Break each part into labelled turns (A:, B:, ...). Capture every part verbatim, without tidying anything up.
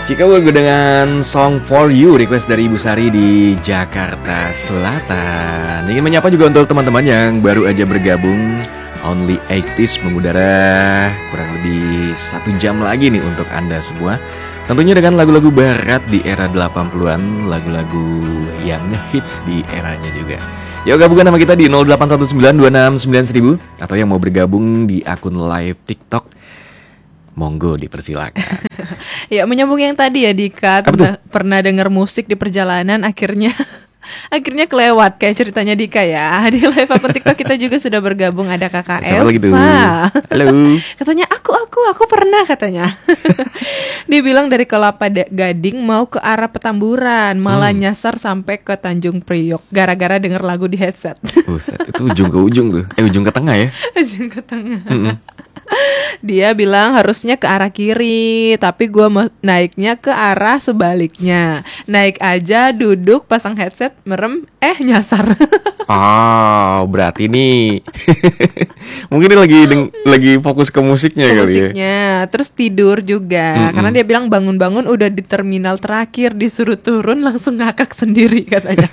A: Chicago dengan Song For You, request dari Ibu Sari di Jakarta Selatan. Ingin menyapa juga untuk teman-teman yang baru aja bergabung. Only eighties mengudara kurang lebih satu jam lagi nih untuk Anda semua. Tentunya dengan lagu-lagu barat di era delapan puluhan, lagu-lagu yang hits di eranya juga. Yuk gabungkan sama kita di nol delapan satu sembilan dua enam sembilan seribu. Atau yang mau bergabung di akun live TikTok, monggo dipersilakan.
B: Ya, menyambung yang tadi ya Dika, pernah, pernah dengar musik di perjalanan, akhirnya akhirnya kelewat kayak ceritanya Dika ya. Di live akun TikTok kita juga sudah bergabung, ada Kakak Eva.
A: Lagi tuh? Halo.
B: Katanya aku aku aku pernah katanya. Dia bilang dari Kelapa Gading mau ke arah Petamburan, malah hmm. nyasar sampai ke Tanjung Priok gara-gara denger lagu di headset. Buset,
A: itu ujung ke ujung tuh. Eh ujung ke tengah ya.
B: Ujung ke tengah. Mm-mm. Dia bilang harusnya ke arah kiri, tapi gue naiknya ke arah sebaliknya. Naik aja, duduk, pasang headset, merem, eh nyasar.
A: Oh, berarti nih mungkin dia lagi deng- lagi fokus ke musiknya
B: ke
A: kali
B: musiknya. Ya. Terus tidur juga, mm-mm. karena dia bilang bangun-bangun udah di terminal terakhir, disuruh turun langsung ngakak sendiri katanya.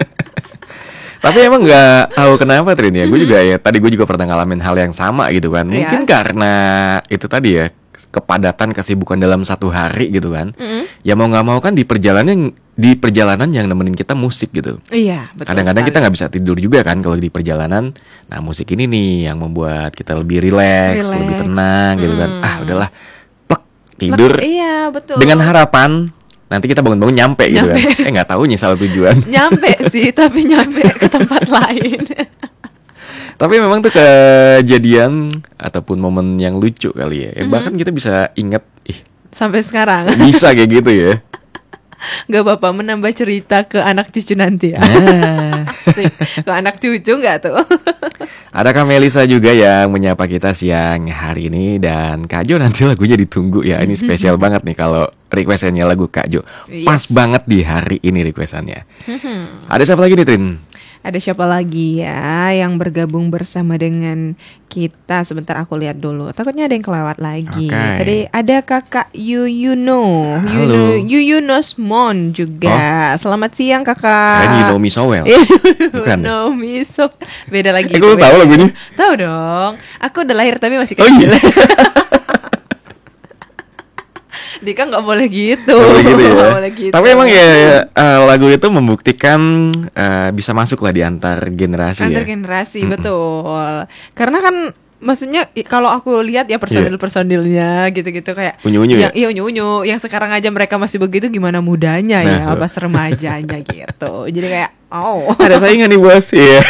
A: Tapi emang nggak tahu kenapa Trin ya. Gue juga ya tadi gue juga pernah ngalamin hal yang sama gitu kan. Mungkin ya. Karena itu tadi ya kepadatan kesibukan dalam satu hari gitu kan. Mm-hmm. Ya mau nggak mau kan di perjalanan di perjalanan yang nemenin kita musik gitu.
B: Iya. Betul
A: Kadang-kadang
B: sekali.
A: kita nggak bisa tidur juga kan kalau di perjalanan. Nah musik ini nih yang membuat kita lebih rileks, lebih tenang gitu kan. Mm. Ah udahlah, plek tidur.
B: Plek, iya betul.
A: Dengan harapan nanti kita bangun-bangun nyampe, nyampe. gitu kan. Eh gak tahu nyesal tujuan.
B: Nyampe sih, tapi nyampe ke tempat lain.
A: Tapi memang tuh kejadian ataupun momen yang lucu kali ya. Mm-hmm. Bahkan kita bisa ingat ih,
B: sampai sekarang.
A: Bisa kayak gitu ya.
B: Gak apa-apa menambah cerita ke anak cucu nanti ya.
A: Nah.
B: Asik. Ke anak cucu gak tuh?
A: Ada Kak Melisa juga yang menyapa kita siang hari ini. Dan Kak Jo nanti lagunya ditunggu ya. Ini spesial banget nih kalau requestannya lagu Kak Jo. Yes. Pas banget di hari ini requestannya. Ada siapa lagi nih Trin?
B: Ada siapa lagi ya yang bergabung bersama dengan kita? Sebentar aku lihat dulu. Takutnya ada yang kelewat lagi. Okay. Tadi ada Kakak Yuyuno, Yuno, Yuyunosmon juga. Oh. Selamat siang Kakak.
A: Kan You Know Me So Well.
B: Bukan. You Know Me So. Beda lagi.
A: Eh, lu tahu lagunya?
B: Tahu dong. Aku udah lahir tapi masih kecil. Oh, iya. Dika nggak boleh gitu.
A: Gak boleh gitu ya.
B: Gak boleh gitu.
A: Tapi emang ya, ya uh, lagu itu membuktikan uh, bisa masuk lah di antar generasi.
B: Antar
A: ya.
B: generasi, mm-mm. betul. Karena kan maksudnya kalau aku lihat ya personil-personilnya gitu-gitu kayak
A: unyu-unyu
B: yang,
A: ya?
B: Iya unyu-unyu. Yang sekarang aja mereka masih begitu, gimana mudanya nah, ya, pas remajanya gitu. Jadi kayak oh.
A: Ada saingan nih bos. Iya.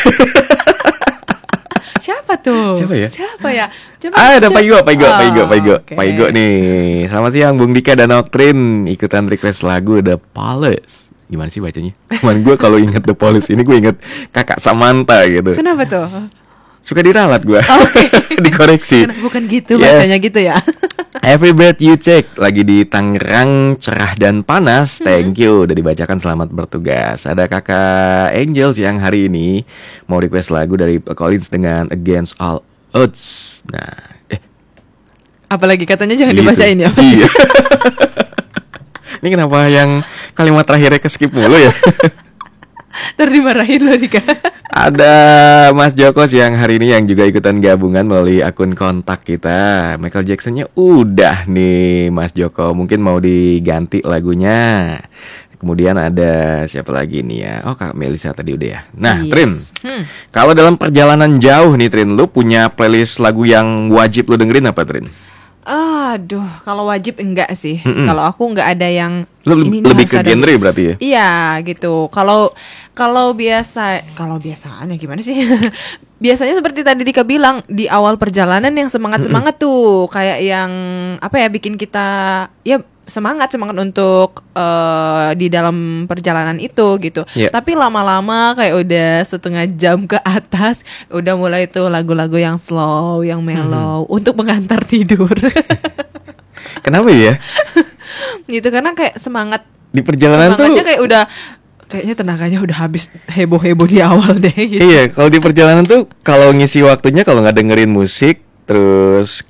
B: Siapa tuh?
A: Siapa ya?
B: Siapa ya?
A: Coba, ah, ada Pak Igo, Pak Igo, Pak Igo, Pak Igo, Pak Igo nih. Selamat siang Bung Dika dan Oktrin. Ikutan request lagu The Police. Gimana sih bacanya? Cuman gue kalau inget The Police ini gue inget Kakak Samantha gitu.
B: Kenapa tuh?
A: Suka diralat gue.
B: Oh, okay.
A: Dikoreksi.
B: Bukan gitu
A: yes.
B: bacanya gitu ya.
A: Every breath you take lagi di Tangerang cerah dan panas. Thank you udah dibacakan, selamat bertugas. Ada Kakak Angel yang hari ini mau request lagu dari Collins dengan Against All Odds. Nah, eh
B: apalagi katanya jangan
A: gitu.
B: Dibacain ya.
A: Iya. Ini kenapa yang kalimat terakhirnya ke skip mulu ya?
B: Ntar dimarahin loh Dika.
A: Ada Mas Joko siang hari ini yang juga ikutan gabungan melalui akun kontak kita. Michael Jackson-nya udah nih Mas Joko. Mungkin mau diganti lagunya. Kemudian ada siapa lagi nih ya? Oh Kak Melisa tadi udah ya. Nah yes. Trin, hmm. kalau dalam perjalanan jauh nih Trin, lu punya playlist lagu yang wajib lu dengerin apa Trin?
B: Aduh, kalau wajib enggak sih. Mm-mm. Kalau aku enggak ada yang
A: Lu, ini lebih ke genre ada... berarti ya?
B: Iya, gitu. Kalau kalau biasa, kalau biasanya gimana sih? Biasanya seperti tadi Dika bilang di awal perjalanan yang semangat-semangat tuh, kayak yang apa ya bikin kita ya semangat semangat untuk uh, di dalam perjalanan itu gitu. Yeah. Tapi lama-lama kayak udah setengah jam ke atas udah mulai tuh lagu-lagu yang slow, yang mellow mm-hmm. untuk mengantar tidur.
A: Kenapa ya?
B: Gitu karena kayak semangat
A: di perjalanan tuh
B: kayak udah kayaknya tenaganya udah habis heboh-heboh di awal deh gitu.
A: Iya, kalau di perjalanan tuh kalau ngisi waktunya kalau nggak dengerin musik terus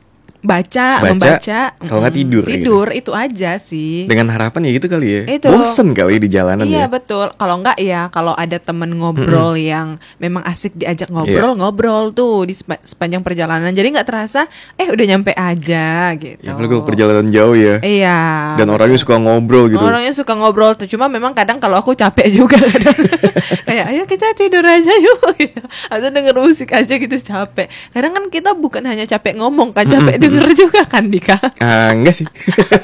B: baca,
A: Baca,
B: membaca,
A: kalau nggak
B: mm,
A: tidur,
B: tidur itu aja sih.
A: Dengan harapan ya gitu kali ya.
B: Itu.
A: Bosen kali di jalanan
B: Iya
A: ya.
B: betul. Kalau enggak ya kalau ada temen ngobrol yang memang asik diajak ngobrol, ngobrol tuh di sepa- sepanjang perjalanan. Jadi nggak terasa eh udah nyampe aja gitu.
A: Ya kalau perjalanan jauh ya.
B: Iya.
A: Dan orangnya suka ngobrol gitu.
B: Orangnya suka ngobrol tuh. Cuma memang kadang kalau aku capek juga kadang. Kayak ayo kita tidur aja yuk. Atau denger musik aja gitu capek. Kadang kan kita bukan hanya capek ngomong kan, capek denger juga kan Dika.
A: Ah, enggak sih.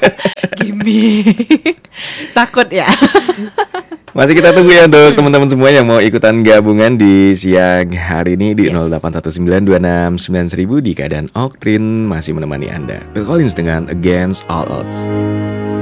B: Gimik. Takut ya.
A: Masih kita tunggu ya untuk teman-teman semua yang mau ikutan gabungan di siang hari ini di
B: Yes.
A: nol delapan satu sembilan dua enam sembilan seribu. Dika dan Oktrin masih menemani Anda. Phil Collins dengan Against All Odds.